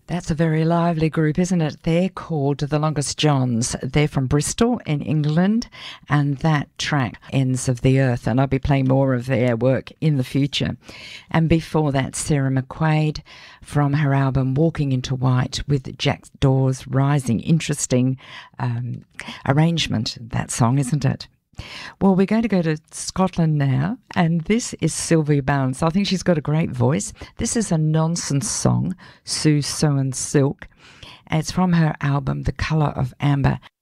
That's a very lively group, isn't it? They're called the Longest Johns. They're from Bristol in England, and that track, Ends of the Earth, and I'll be playing more of their work in the future. And before that, Sarah McQuaid from her album Walking into White with Jack Dawes Rising. Interesting arrangement, that song, isn't it? Well, we're going to go to Scotland now, and this is Sylvia Balance. I think she's got a great voice. This is a nonsense song, Sue Sewn Silk. It's from her album The Colour of Amber.